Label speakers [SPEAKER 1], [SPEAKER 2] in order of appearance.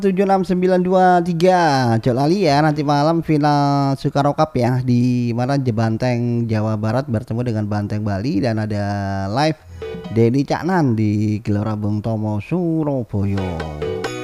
[SPEAKER 1] 769223. Cok lali ya nanti malam final Sukaro Cup ya di mana Banteng Jawa Barat bertemu dengan Banteng Bali dan ada live Denny Caknan di Gelora Bung Tomo Surabaya.